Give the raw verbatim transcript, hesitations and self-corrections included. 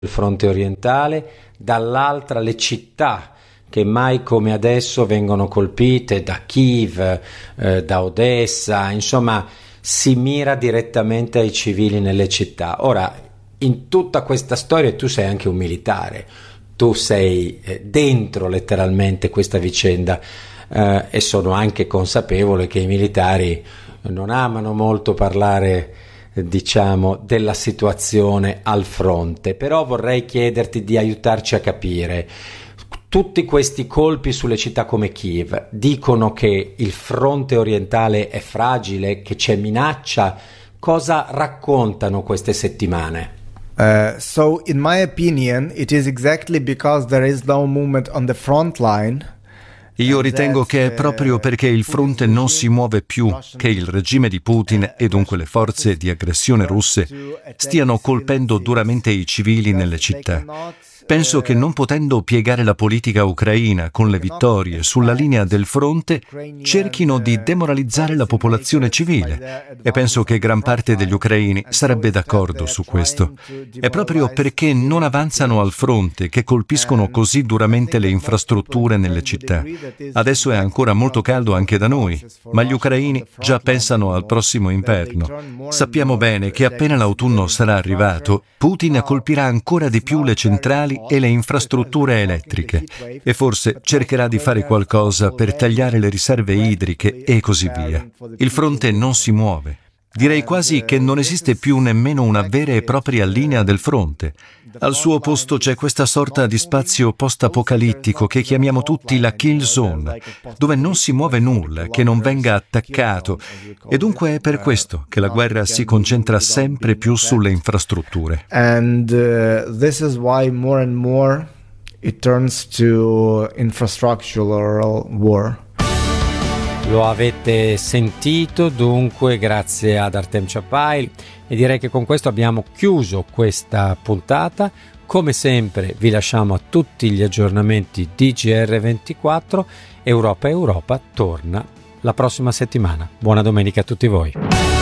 il fronte orientale, dall'altra le città che mai come adesso vengono colpite da Kiev, eh, da Odessa, insomma si mira direttamente ai civili nelle città. Ora, in tutta questa storia tu sei anche un militare, tu sei eh, dentro letteralmente questa vicenda eh, e sono anche consapevole che i militari non amano molto parlare diciamo della situazione al fronte, però vorrei chiederti di aiutarci a capire. Tutti questi colpi sulle città come Kiev dicono che il fronte orientale è fragile, che c'è minaccia. Cosa raccontano queste settimane? Uh, so in my opinion it is exactly because there is no movement on the front line. Io ritengo che è proprio perché il fronte non si muove più che il regime di Putin e dunque le forze di aggressione russe stiano colpendo duramente i civili nelle città. Penso che non potendo piegare la politica ucraina con le vittorie sulla linea del fronte, cerchino di demoralizzare la popolazione civile e penso che gran parte degli ucraini sarebbe d'accordo su questo. È proprio perché non avanzano al fronte che colpiscono così duramente le infrastrutture nelle città. Adesso è ancora molto caldo anche da noi, ma gli ucraini già pensano al prossimo inverno. Sappiamo bene che appena l'autunno sarà arrivato, Putin colpirà ancora di più le centrali e le infrastrutture elettriche e forse cercherà di fare qualcosa per tagliare le riserve idriche e così via. Il fronte non si muove. Direi quasi che non esiste più nemmeno una vera e propria linea del fronte. Al suo posto c'è questa sorta di spazio post-apocalittico che chiamiamo tutti la kill zone, dove non si muove nulla che non venga attaccato, e dunque è per questo che la guerra si concentra sempre più sulle infrastrutture. And uh, this is why more and more it turns to infrastructural war. Lo avete sentito dunque grazie ad Artem Chapai e direi che con questo abbiamo chiuso questa puntata. Come sempre vi lasciamo a tutti gli aggiornamenti di G R ventiquattro. Europa Europa torna la prossima settimana. Buona domenica a tutti voi.